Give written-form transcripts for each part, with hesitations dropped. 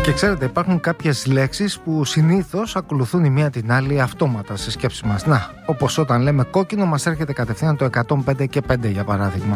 Και ξέρετε, υπάρχουν κάποιες λέξεις που συνήθως ακολουθούν η μία την άλλη αυτόματα στη σκέψη μας. Να, όπως όταν λέμε κόκκινο μας έρχεται κατευθείαν το 105 και 5 για παράδειγμα.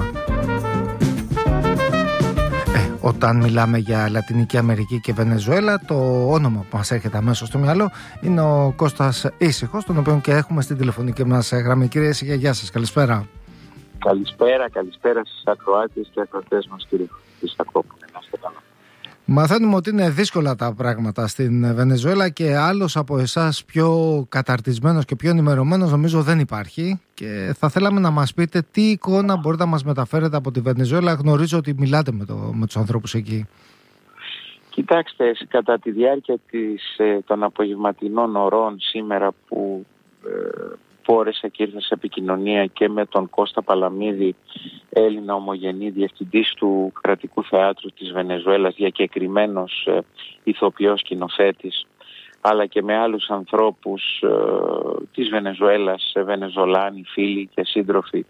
Όταν μιλάμε για Λατινική Αμερική και Βενεζουέλα, το όνομα που μας έρχεται αμέσως στο μυαλό είναι ο Κώστας Ήσυχος, τον οποίο και έχουμε στην τηλεφωνική μας γραμμή. Κύριε Ήσυχε, γεια σας, καλησπέρα. Καλησπέρα στις ακροάτες και ακροατές μας, κύριε Χριστακόπουλε. Μαθαίνουμε ότι είναι δύσκολα τα πράγματα στην Βενεζουέλα και άλλος από εσάς πιο καταρτισμένος και πιο ενημερωμένος νομίζω δεν υπάρχει, και θα θέλαμε να μας πείτε τι εικόνα μπορείτε να μας μεταφέρετε από τη Βενεζουέλα. Γνωρίζω ότι μιλάτε με τους ανθρώπους εκεί. Κοιτάξτε, κατά τη διάρκεια των απογευματινών ωρών σήμερα που φόρεσα και ήρθα σε επικοινωνία και με τον Κώστα Παλαμίδη, Έλληνα ομογενή διευθυντής του Κρατικού Θεάτρου της Βενεζουέλας, διακεκριμένος ηθοποιός σκηνοθέτης, αλλά και με άλλους ανθρώπους της Βενεζουέλας, Βενεζολάνοι, φίλοι και σύντροφοι.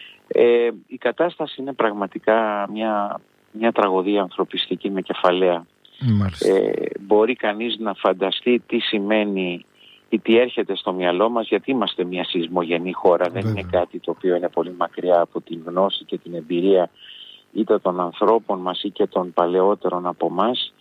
Η κατάσταση είναι πραγματικά μια τραγωδία ανθρωπιστική με κεφαλαία. Μπορεί κανείς να φανταστεί τι σημαίνει ή τι έρχεται στο μυαλό μας, γιατί είμαστε μια σεισμογενή χώρα. Δεν είναι κάτι το οποίο είναι πολύ μακριά από την γνώση και την εμπειρία είτε των ανθρώπων μας ή και των παλαιότερων από μας.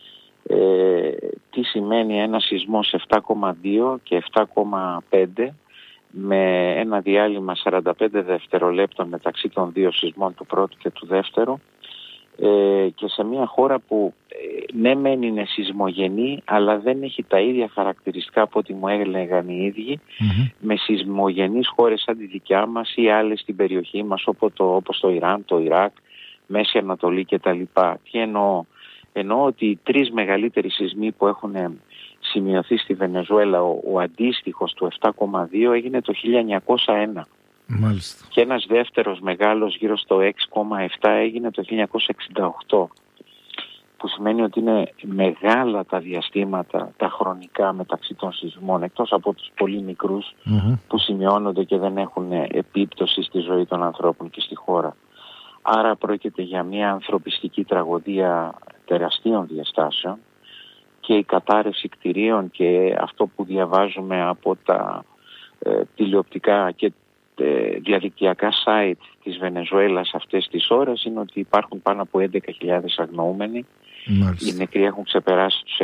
Τι σημαίνει ένα σεισμός 7,2 και 7,5 με ένα διάλειμμα 45 δευτερολέπτων μεταξύ των δύο σεισμών, του πρώτου και του δεύτερου, και σε μια χώρα που ναι μεν είναι σεισμογενή, αλλά δεν έχει τα ίδια χαρακτηριστικά από ό,τι μου έλεγαν οι ίδιοι με σεισμογενείς χώρες σαν τη δικιά μας ή άλλες στην περιοχή μας, όπως το Ιράν, το Ιράκ, Μέση Ανατολή κτλ. Τι εννοώ? Εννοώ ότι οι τρεις μεγαλύτεροι σεισμοί που έχουν σημειωθεί στη Βενεζουέλα, ο αντίστοιχος του 7,2 έγινε το 1901. Μάλιστα. Και ένας δεύτερος μεγάλος γύρω στο 6,7 έγινε το 1968, που σημαίνει ότι είναι μεγάλα τα διαστήματα, τα χρονικά μεταξύ των σεισμών, εκτός από τους πολύ μικρούς που σημειώνονται και δεν έχουν επίπτωση στη ζωή των ανθρώπων και στη χώρα. Άρα πρόκειται για μια ανθρωπιστική τραγωδία τεραστίων διαστάσεων, και η κατάρρευση κτηρίων και αυτό που διαβάζουμε από τα τηλεοπτικά και διαδικτυακά site της Βενεζουέλας αυτές τις ώρες είναι ότι υπάρχουν πάνω από 11.000 αγνοούμενοι. Οι νεκροί έχουν ξεπεράσει τους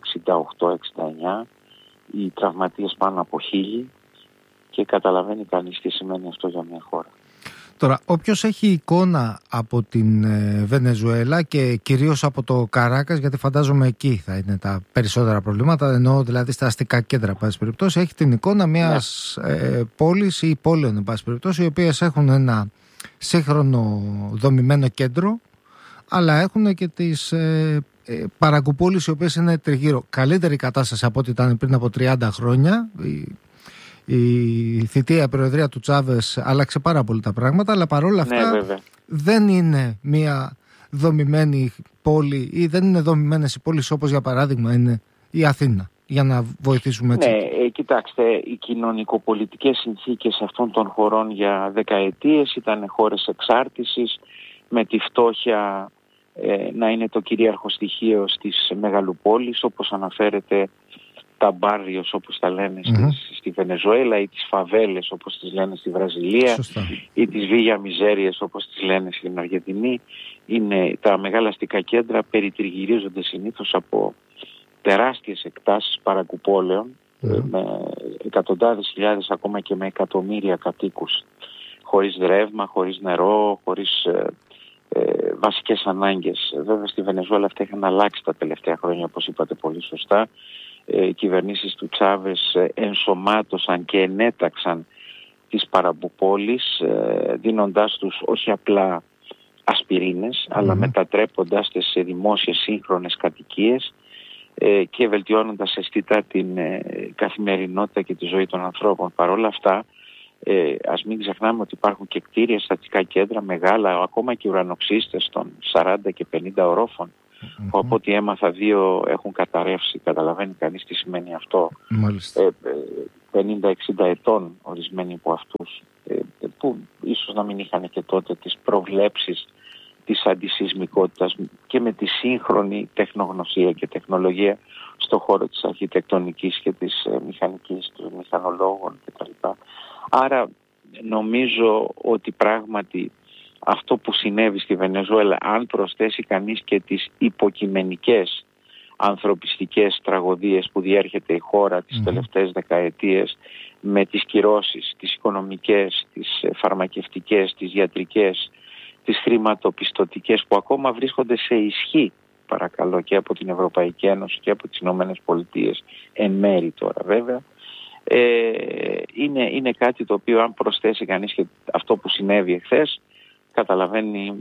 168-69, οι τραυματίες πάνω από 1.000, και καταλαβαίνει κανείς τι σημαίνει αυτό για μια χώρα. Τώρα, όποιος έχει εικόνα από την Βενεζουέλα και κυρίως από το Καράκας, γιατί φαντάζομαι εκεί θα είναι τα περισσότερα προβλήματα, εννοώ δηλαδή στα αστικά κέντρα, εν πάση περιπτώσει, έχει την εικόνα μιας πόλης ή πόλεων, εν πάση περιπτώσει, οι οποίες έχουν ένα σύγχρονο δομημένο κέντρο, αλλά έχουν και τις παρακουπόλεις οι οποίες είναι τριγύρω. Καλύτερη κατάσταση από ό,τι ήταν πριν από 30 χρόνια. Η θητεία προεδρία του Τσάβες άλλαξε πάρα πολύ τα πράγματα, αλλά παρόλα αυτά δεν είναι μια δομημένη πόλη ή δεν είναι δομημένες οι πόλεις όπως για παράδειγμα είναι η Αθήνα, για να βοηθήσουμε έτσι. Ναι, κοιτάξτε, οι κοινωνικοπολιτικές συνθήκες αυτών των χωρών για δεκαετίες ήταν χώρες εξάρτησης, με τη φτώχεια να είναι το κυρίαρχο στοιχείο στις μεγαλοπόλεις, όπως αναφέρεται τα μπάρριος όπως τα λένε στη Βενεζουέλα, ή τις φαβέλες όπως τις λένε στη Βραζιλία. Σωστά. Ή τις βίγια μιζέριες όπως τις λένε στην Αργεντινή. Είναι τα μεγάλα αστικά κέντρα, περιτριγυρίζονται συνήθως από τεράστιες εκτάσεις παρακουπόλεων με εκατοντάδες χιλιάδες, ακόμα και με εκατομμύρια κατοίκους, χωρίς ρεύμα, χωρίς νερό, χωρίς βασικές ανάγκες. Βέβαια στη Βενεζουέλα αυτά είχαν αλλάξει τα τελευταία χρόνια, όπως είπατε πολύ σωστά. Οι κυβερνήσεις του Τσάβες ενσωμάτωσαν και ενέταξαν τις παρακουπόλεις, δίνοντάς τους όχι απλά ασπιρίνες, αλλά μετατρέποντάς τις σε δημόσιες σύγχρονες κατοικίες και βελτιώνοντας αισθητά την καθημερινότητα και τη ζωή των ανθρώπων. Παρ' όλα αυτά, ας μην ξεχνάμε ότι υπάρχουν και κτίρια, στατικά κέντρα μεγάλα, ακόμα και ουρανοξύστες των 40 και 50 ορόφων, που από ό,τι έμαθα 2 έχουν καταρρεύσει. Καταλαβαίνει κανείς τι σημαίνει αυτό. 50-60 ετών ορισμένοι από αυτούς, που ίσως να μην είχαν και τότε τις προβλέψεις της αντισυσμικότητας και με τη σύγχρονη τεχνογνωσία και τεχνολογία στον χώρο της αρχιτεκτονικής και της μηχανικής, των μηχανολόγων κτλ. Άρα νομίζω ότι πράγματι αυτό που συνέβη στη Βενεζουέλα, αν προσθέσει κανείς και τις υποκειμενικές ανθρωπιστικές τραγωδίες που διέρχεται η χώρα τις τελευταίες δεκαετίες, με τις κυρώσεις, τις οικονομικές, τις φαρμακευτικές, τις ιατρικές, τις χρηματοπιστωτικές που ακόμα βρίσκονται σε ισχύ, παρακαλώ, και από την Ευρωπαϊκή Ένωση και από τις Ηνωμένες Πολιτείες, εν μέρη τώρα βέβαια, είναι κάτι το οποίο αν προσθέσει κανείς και αυτό που συνέβη εχθές, καταλαβαίνει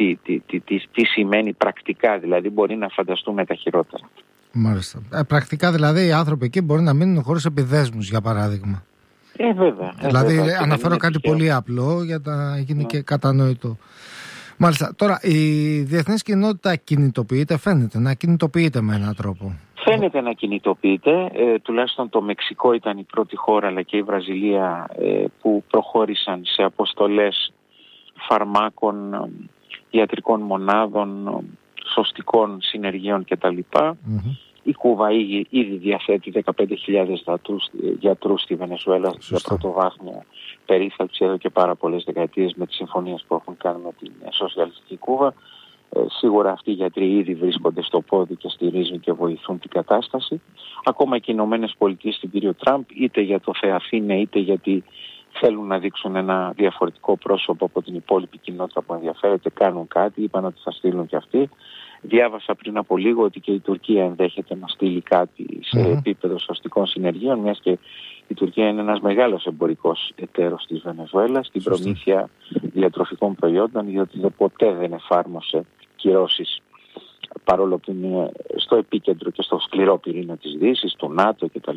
τι σημαίνει πρακτικά, δηλαδή μπορεί να φανταστούμε τα χειρότερα. Μάλιστα. Πρακτικά δηλαδή οι άνθρωποι εκεί μπορεί να μείνουν χωρίς επιδέσμους, για παράδειγμα. Βέβαια. Δηλαδή αναφέρω κάτι πολύ απλό για να γίνει και κατανοητό. Μάλιστα. Τώρα η διεθνής κοινότητα κινητοποιείται, φαίνεται να κινητοποιείται με έναν τρόπο. Φαίνεται να κινητοποιείται, τουλάχιστον το Μεξικό ήταν η πρώτη χώρα, αλλά και η Βραζιλία που προχώρησαν σε αποστολές φαρμάκων, ιατρικών μονάδων, σωστικών συνεργείων κτλ. Η Κούβα ήδη διαθέτει 15.000 γιατρούς στη Βενεζουέλα για πρωτοβάθμια περίθαλψη εδώ και πάρα πολλές δεκαετίες με τις συμφωνίες που έχουν κάνει με την σοσιαλιστική Κούβα. Σίγουρα αυτοί οι γιατροί ήδη βρίσκονται στο πόδι και στηρίζουν και βοηθούν την κατάσταση. Ακόμα και οι Ηνωμένες Πολιτείες στην κύριο Τραμπ, είτε για το Θεαθήνε είτε γιατί θέλουν να δείξουν ένα διαφορετικό πρόσωπο από την υπόλοιπη κοινότητα που ενδιαφέρεται, κάνουν κάτι, είπαν ότι θα στείλουν και αυτοί. Διάβασα πριν από λίγο ότι και η Τουρκία ενδέχεται να στείλει κάτι σε επίπεδο σωστικών συνεργείων, μιας και η Τουρκία είναι ένας μεγάλος εμπορικός εταίρος της Βενεζουέλας στην προμήθεια διατροφικών προϊόντων, διότι ποτέ δεν εφάρμοσε κυρώσεις, παρόλο που είναι στο επίκεντρο και στο σκληρό πυρήνα της Δύσης, του ΝΑΤΟ κτλ.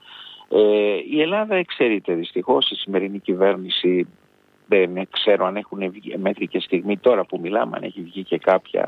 Η Ελλάδα εξαιρείται δυστυχώς. Η σημερινή κυβέρνηση δεν ξέρω αν έχουν βγει μέχρι και στιγμή τώρα που μιλάμε, αν έχει βγει και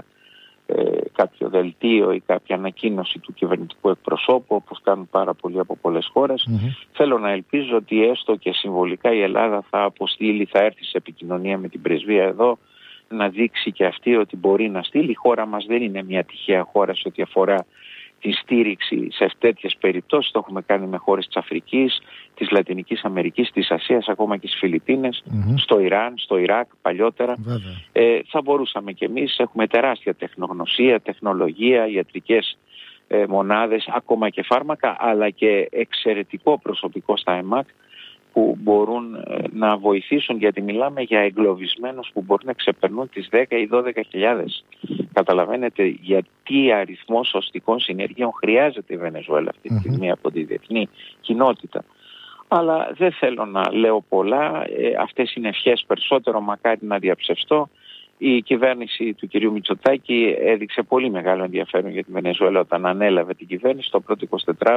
κάποιο δελτίο ή κάποια ανακοίνωση του κυβερνητικού εκπροσώπου, όπως κάνουν πάρα πολλοί από πολλές χώρες. Θέλω να ελπίζω ότι έστω και συμβολικά η Ελλάδα θα αποστείλει, θα έρθει σε επικοινωνία με την πρεσβεία εδώ, να δείξει και αυτή ότι μπορεί να στείλει. Η χώρα μας δεν είναι μια τυχαία χώρα σε ό,τι αφορά τη στήριξη σε τέτοιες περιπτώσεις. Το έχουμε κάνει με χώρες της Αφρικής, της Λατινικής Αμερικής, της Ασίας, ακόμα και στις Φιλιππίνες, στο Ιράν, στο Ιράκ παλιότερα. Θα μπορούσαμε κι εμείς, έχουμε τεράστια τεχνογνωσία, τεχνολογία, ιατρικές μονάδες, ακόμα και φάρμακα, αλλά και εξαιρετικό προσωπικό στα ΕΜΑΚ που μπορούν να βοηθήσουν, γιατί μιλάμε για εγκλωβισμένους που μπορούν να ξεπερνούν τις 10 ή 12.000. Καταλαβαίνετε γιατί αριθμό σωστικών συνεργείων χρειάζεται η Βενεζουέλα αυτή τη στιγμή από τη διεθνή κοινότητα. Αλλά δεν θέλω να λέω πολλά, αυτές είναι ευχές περισσότερο, μακάρι να διαψευστώ. Η κυβέρνηση του κυρίου Μητσοτάκη έδειξε πολύ μεγάλο ενδιαφέρον για τη Βενεζουέλα όταν ανέλαβε την κυβέρνηση. Το πρώτο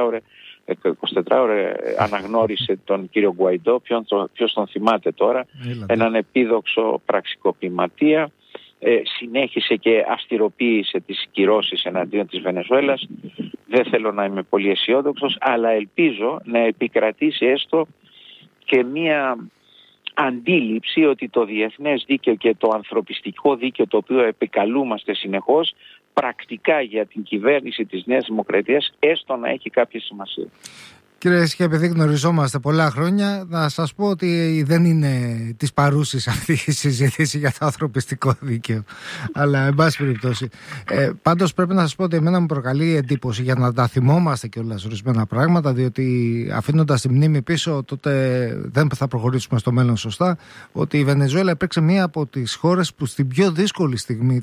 24ωρο αναγνώρισε τον κύριο Γκουαϊντό, ποιος τον θυμάται τώρα, έναν επίδοξο πραξικοπηματία. Συνέχισε και αυστηροποίησε τις κυρώσεις εναντίον της Βενεζουέλας. Δεν θέλω να είμαι πολύ αισιόδοξος, αλλά ελπίζω να επικρατήσει έστω και μία αντίληψη ότι το διεθνές δίκαιο και το ανθρωπιστικό δίκαιο, το οποίο επικαλούμαστε συνεχώς, πρακτικά για την κυβέρνηση της Νέας Δημοκρατίας έστω να έχει κάποια σημασία. Κύριε Έσχε, επειδή γνωριζόμαστε πολλά χρόνια, να σας πω ότι δεν είναι της παρούσης αυτή η συζήτηση για το ανθρωπιστικό δίκαιο. Αλλά, εν πάση περιπτώσει. Πάντως, πρέπει να σας πω ότι εμένα μου προκαλεί εντύπωση για να τα θυμόμαστε κιόλας ορισμένα πράγματα, διότι αφήνοντας τη μνήμη πίσω, τότε δεν θα προχωρήσουμε στο μέλλον σωστά. Ότι η Βενεζουέλα υπήρξε μία από τις χώρες που στην πιο δύσκολη στιγμή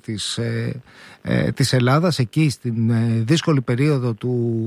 της Ελλάδας, εκεί στην δύσκολη περίοδο του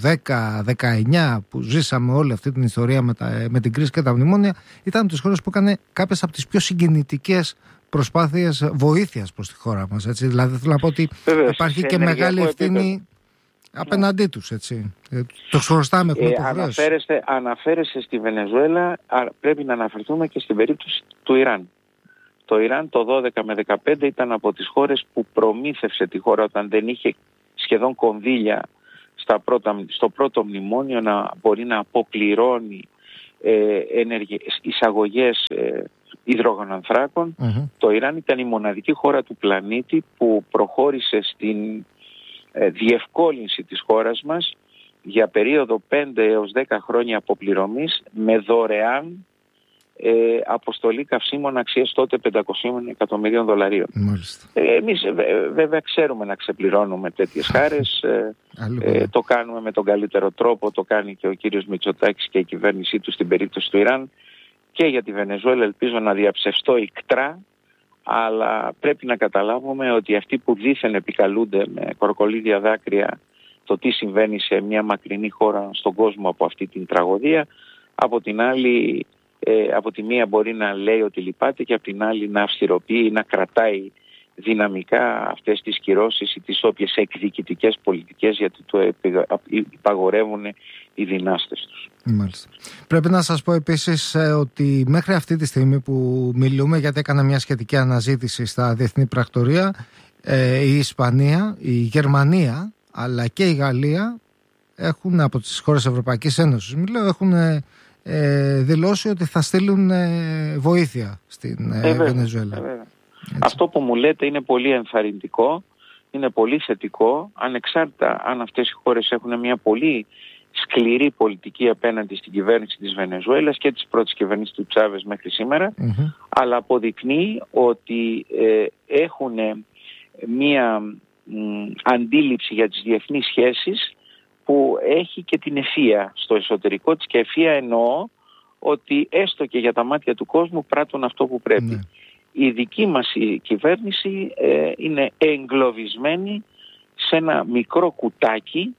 10-19, που ζήσαμε όλη αυτή την ιστορία με την κρίση και τα μνημόνια, ήταν τις χώρες που έκανε κάποιες από τις πιο συγκινητικές προσπάθειες βοήθειας προς τη χώρα μας. Έτσι. Δηλαδή θέλω να πω ότι υπάρχει και μεγάλη ευθύνη απέναντί τους. Έτσι. Το χρωστάμε, έχουμε υποχρέωση. Αναφέρεστε στη Βενεζουέλα, πρέπει να αναφερθούμε και στην περίπτωση του Ιράν. Το Ιράν το 12 με 15 ήταν από τις χώρες που προμήθευσε τη χώρα όταν δεν είχε σχεδόν κονδύλια στο πρώτο μνημόνιο να μπορεί να αποπληρώνει εισαγωγές υδρογονανθράκων. Το Ιράν ήταν η μοναδική χώρα του πλανήτη που προχώρησε στην διευκόλυνση της χώρας μας για περίοδο 5 έως 10 χρόνια αποπληρωμής με δωρεάν αποστολή καυσίμων αξίας τότε $500 εκατομμυρίων. Εμείς βέβαια ξέρουμε να ξεπληρώνουμε τέτοιες χάρες, το κάνουμε με τον καλύτερο τρόπο, το κάνει και ο κύριος Μητσοτάκης και η κυβέρνησή του στην περίπτωση του Ιράν. Και για τη Βενεζουέλα ελπίζω να διαψευστώ ικτρά, αλλά πρέπει να καταλάβουμε ότι αυτοί που δήθεν επικαλούνται με κορκολίδια δάκρυα το τι συμβαίνει σε μια μακρινή χώρα στον κόσμο από αυτή την τραγωδία, από την άλλη, από τη μία μπορεί να λέει ότι λυπάται και από την άλλη να αυστηροποιεί ή να κρατάει δυναμικά αυτές τις κυρώσεις ή τις όποιες εκδικητικές πολιτικές, γιατί το υπαγορεύουν οι δυνάστες τους. Μάλιστα. Πρέπει να σας πω επίσης ότι μέχρι αυτή τη στιγμή που μιλούμε, γιατί έκανα μια σχετική αναζήτηση στα διεθνή πρακτορία, η Ισπανία, η Γερμανία αλλά και η Γαλλία έχουν, από τις χώρες Ευρωπαϊκής Ένωσης έχουν δηλώσει ότι θα στείλουν βοήθεια στην Βενεζουέλα. Αυτό που μου λέτε είναι πολύ ενθαρρυντικό, είναι πολύ θετικό, ανεξάρτητα αν αυτές οι χώρες έχουν μια πολύ σκληρή πολιτική απέναντι στην κυβέρνηση της Βενεζουέλας και της πρώτης κυβέρνησης του Τσάβες μέχρι σήμερα, αλλά αποδεικνύει ότι έχουν μια αντίληψη για τις διεθνείς σχέσεις που έχει και την ευφυΐα στο εσωτερικό της, και ευφυΐα εννοώ ότι έστω και για τα μάτια του κόσμου πράττουν αυτό που πρέπει. Η δική μας η κυβέρνηση είναι εγκλωβισμένη σε ένα μικρό κουτάκι,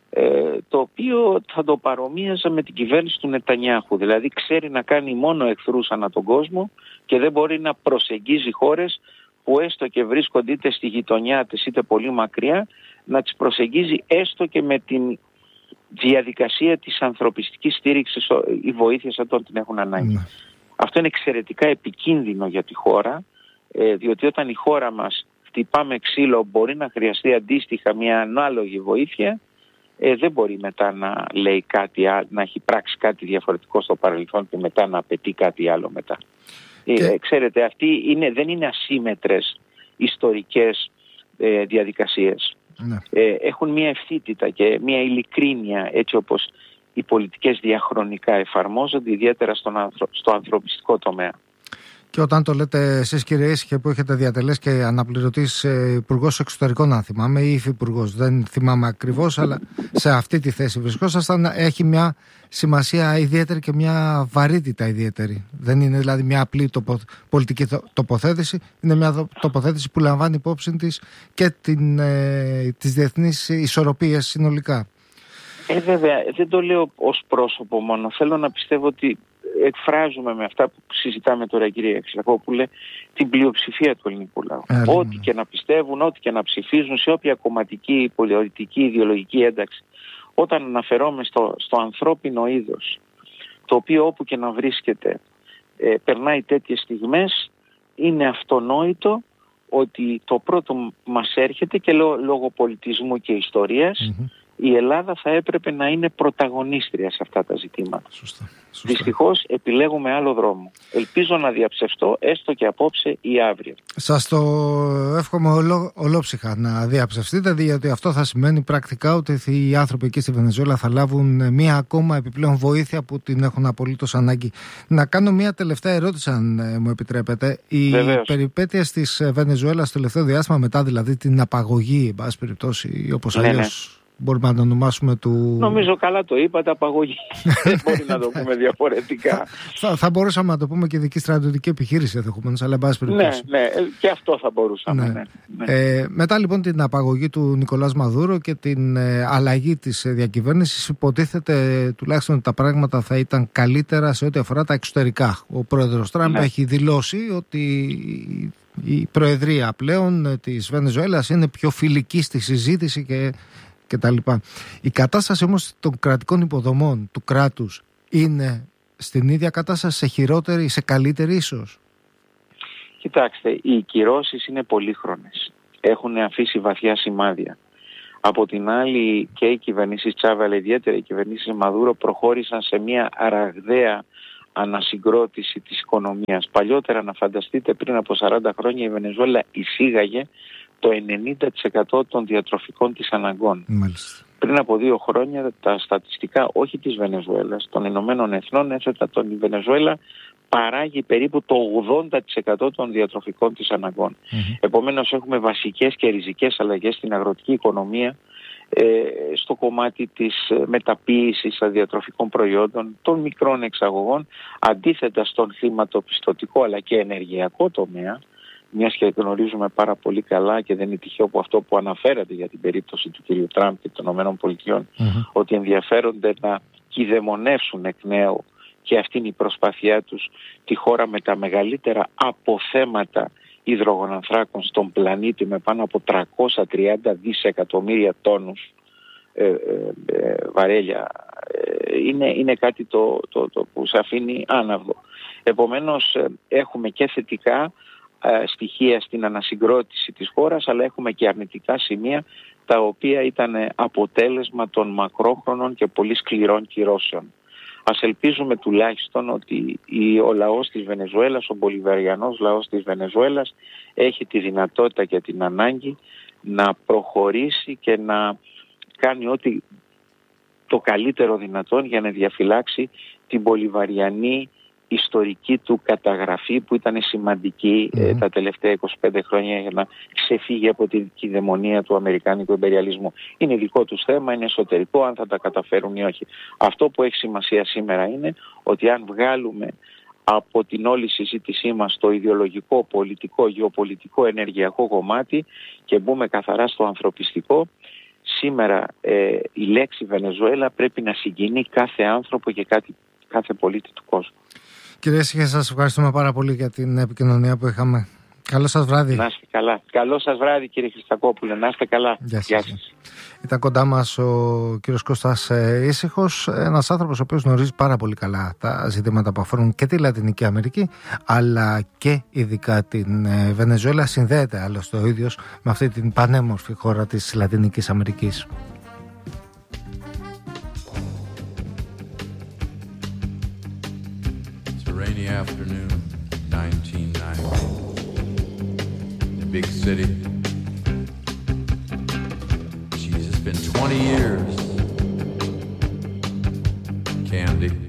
το οποίο θα το παρομοίαζα με την κυβέρνηση του Νετανιάχου. Δηλαδή ξέρει να κάνει μόνο εχθρούς ανά τον κόσμο και δεν μπορεί να προσεγγίζει χώρες που έστω και βρίσκονται είτε στη γειτονιά της είτε πολύ μακριά, να τις προσεγγίζει έστω και με την διαδικασία της ανθρωπιστικής στήριξης ή βοήθειας όταν την έχουν ανάγκη. Αυτό είναι εξαιρετικά επικίνδυνο για τη χώρα, διότι όταν η χώρα μας χτυπά με ξύλο μπορεί να χρειαστεί αντίστοιχα μια ανάλογη βοήθεια, δεν μπορεί μετά να λέει κάτι, να έχει πράξει κάτι διαφορετικό στο παρελθόν και μετά να απαιτεί κάτι άλλο μετά. Ξέρετε, αυτοί δεν είναι ασύμετρες ιστορικές διαδικασίες. Έχουν μια ευθύτητα και μια ειλικρίνεια, έτσι όπως οι πολιτικές διαχρονικά εφαρμόζονται, ιδιαίτερα στο ανθρωπιστικό τομέα. Και όταν το λέτε εσείς, κύριε Ήσυχε, που έχετε διατελέσει και αναπληρωτής υπουργός εξωτερικών, αν θυμάμαι, ή υφυπουργός, δεν θυμάμαι ακριβώς, αλλά σε αυτή τη θέση βρισκόσασταν, έχει μια σημασία ιδιαίτερη και μια βαρύτητα ιδιαίτερη. Δεν είναι δηλαδή μια απλή πολιτική τοποθέτηση, είναι μια τοποθέτηση που λαμβάνει υπόψη της και τις διεθνείς ισορροπίες συνολικά. Βέβαια, δεν το λέω ως πρόσωπο μόνο. Θέλω να πιστεύω ότι εκφράζουμε με αυτά που συζητάμε τώρα, κύριε Ξακόπουλε, την πλειοψηφία του ελληνικού λαού. Ό,τι και να πιστεύουν, ό,τι και να ψηφίζουν, σε όποια κομματική, πολιτική, ιδεολογική ένταξη. Όταν αναφερόμαι στο ανθρώπινο είδος, το οποίο όπου και να βρίσκεται περνάει τέτοιες στιγμές, είναι αυτονόητο ότι το πρώτο μας έρχεται, και λόγω πολιτισμού και ιστορίας, η Ελλάδα θα έπρεπε να είναι πρωταγωνίστρια σε αυτά τα ζητήματα. Σωστά. Δυστυχώς επιλέγουμε άλλο δρόμο. Ελπίζω να διαψευστώ έστω και απόψε ή αύριο. Σας το εύχομαι ολόψυχα να διαψευστείτε, γιατί αυτό θα σημαίνει πρακτικά ότι οι άνθρωποι εκεί στη Βενεζουέλα θα λάβουν μία ακόμα επιπλέον βοήθεια που την έχουν απολύτως ανάγκη. Να κάνω μία τελευταία ερώτηση, αν μου επιτρέπετε. Οι περιπέτειες της Βενεζουέλα στο τελευταίο διάστημα, μετά δηλαδή την απαγωγή, εν πάση περιπτώσει, όπως αλλιώς μπορούμε να το ονομάσουμε Νομίζω καλά το είπατε, απαγωγή. Δεν μπορεί να το πούμε διαφορετικά. Θα μπορούσαμε να το πούμε και ειδική στρατιωτική επιχείρηση ενδεχομένως, αλλά εν πάση περιπτώσει. Ναι, και αυτό θα μπορούσαμε. Μετά λοιπόν την απαγωγή του Νικολάς Μαδούρο και την αλλαγή της διακυβέρνησης, υποτίθεται τουλάχιστον ότι τα πράγματα θα ήταν καλύτερα σε ό,τι αφορά τα εξωτερικά. Ο πρόεδρος Τραμπ έχει δηλώσει ότι η προεδρία πλέον της Βενεζουέλας είναι πιο φιλική στη συζήτηση και τα λοιπά. Η κατάσταση όμως των κρατικών υποδομών του κράτους είναι στην ίδια κατάσταση, σε χειρότερη, σε καλύτερη ίσως? Κοιτάξτε, οι κυρώσεις είναι πολύχρονες. Έχουν αφήσει βαθιά σημάδια. Από την άλλη, και οι κυβερνήσεις Τσάβα, αλλά ιδιαίτερα οι κυβερνήσεις Μαδούρο, προχώρησαν σε μια ραγδαία ανασυγκρότηση της οικονομίας. Παλιότερα, να φανταστείτε, πριν από 40 χρόνια η Βενεζουέλα εισήγαγε το 90% των διατροφικών της αναγκών. Μάλιστα. Πριν από 2 χρόνια τα στατιστικά, όχι της Βενεζουέλας, των Ηνωμένων Εθνών, έθετα η Βενεζουέλα παράγει περίπου το 80% των διατροφικών της αναγκών. Επομένως έχουμε βασικές και ριζικές αλλαγές στην αγροτική οικονομία, στο κομμάτι της μεταποίησης διατροφικών προϊόντων, των μικρών εξαγωγών, αντίθετα στον χρηματοπιστωτικό αλλά και ενεργειακό τομέα, μιας και γνωρίζουμε πάρα πολύ καλά και δεν είναι τυχαίο που αυτό που αναφέρατε για την περίπτωση του κ. Τραμπ και των ΗΠΑ, ότι ενδιαφέρονται να κυδαιμονεύσουν εκ νέου, και αυτή είναι η προσπάθειά τους, τη χώρα με τα μεγαλύτερα αποθέματα υδρογονανθράκων στον πλανήτη, με πάνω από 330 δισεκατομμύρια τόνους βαρέλια. Είναι κάτι το που σε αφήνει άναυδο. Επομένως έχουμε και θετικά στοιχεία στην ανασυγκρότηση της χώρας, αλλά έχουμε και αρνητικά σημεία, τα οποία ήταν αποτέλεσμα των μακρόχρονων και πολύ σκληρών κυρώσεων. Ας ελπίζουμε τουλάχιστον ότι ο λαός της Βενεζουέλας, ο μπολιβαριανός λαός της Βενεζουέλας, έχει τη δυνατότητα και την ανάγκη να προχωρήσει και να κάνει ό,τι το καλύτερο δυνατόν για να διαφυλάξει την μπολιβαριανή ιστορική του καταγραφή, που ήταν σημαντική τα τελευταία 25 χρόνια, για να ξεφύγει από την κυδαιμονία του αμερικάνικου εμπεριαλισμού. Είναι δικό τους θέμα, είναι εσωτερικό, αν θα τα καταφέρουν ή όχι. Αυτό που έχει σημασία σήμερα είναι ότι αν βγάλουμε από την όλη συζήτησή μας το ιδεολογικό, πολιτικό, γεωπολιτικό, ενεργειακό κομμάτι και μπούμε καθαρά στο ανθρωπιστικό, σήμερα η λέξη Βενεζουέλα πρέπει να συγκινεί κάθε άνθρωπο και κάθε πολίτη του κόσμου. Κύριε Σίχε, σας ευχαριστούμε πάρα πολύ για την επικοινωνία που είχαμε. Καλό σας βράδυ. Να είστε καλά. Καλό σας βράδυ, κύριε Χριστακόπουλε. Να είστε καλά. Γεια σας. Ήταν κοντά μας ο κύριος Κώστας Ήσυχος, ένας άνθρωπος ο οποίος γνωρίζει πάρα πολύ καλά τα ζητήματα που αφορούν και τη Λατινική Αμερική, αλλά και ειδικά την Βενεζουέλα. Συνδέεται άλλωστε ο ίδιος με αυτή την πανέμορφη χώρα της Λατινικής Αμερικής. Rainy afternoon, 1990. The big city. Geez, it's been 20 years. Candy.